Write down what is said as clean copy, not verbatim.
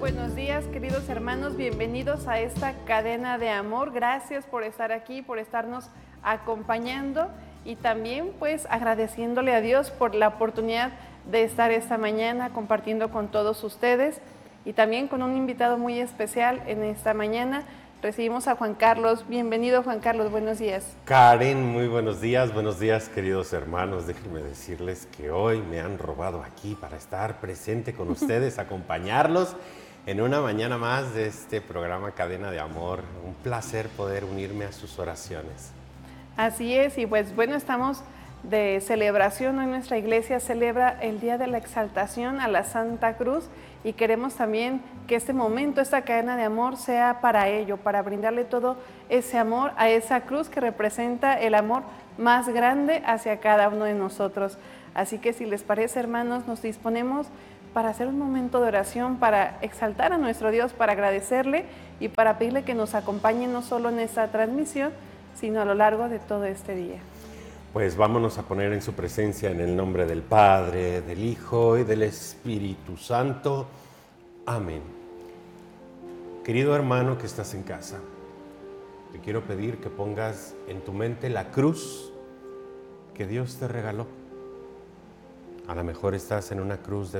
buenos días, queridos hermanos, bienvenidos a esta cadena de amor. Gracias por estar aquí, por estarnos acompañando y también pues agradeciéndole a Dios por la oportunidad de estar esta mañana compartiendo con todos ustedes y también con un invitado muy especial en esta mañana. Recibimos a Juan Carlos. Bienvenido, Juan Carlos, buenos días. Karen, muy buenos días queridos hermanos. Déjenme decirles que hoy me han robado aquí para estar presente con ustedes, acompañarlos en una mañana más de este programa Cadena de Amor. Un placer poder unirme a sus oraciones. Así es, y pues bueno, estamos de celebración. Hoy nuestra iglesia celebra el Día de la Exaltación a la Santa Cruz y queremos también que este momento, esta cadena de amor sea para ello, para brindarle todo ese amor a esa cruz que representa el amor más grande hacia cada uno de nosotros. Así que si les parece, hermanos, nos disponemos para hacer un momento de oración, para exaltar a nuestro Dios, para agradecerle y para pedirle que nos acompañe no solo en esta transmisión, sino a lo largo de todo este día. Pues vámonos a poner en su presencia en el nombre del Padre, del Hijo y del Espíritu Santo. Amén. Querido hermano que estás en casa, te quiero pedir que pongas en tu mente la cruz que Dios te regaló. A lo mejor estás en una cruz de